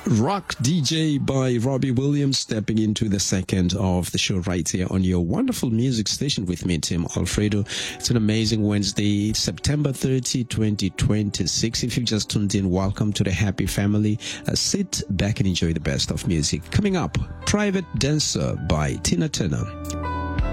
Rock DJ by Robbie Williams, stepping into the second of the show right here on your wonderful music station with me, Tim Alfredo. It's an amazing Wednesday, September 30, 2026. If you've just tuned in, welcome to the happy family. Sit back and enjoy the best of music. Coming up, Private Dancer by Tina Turner.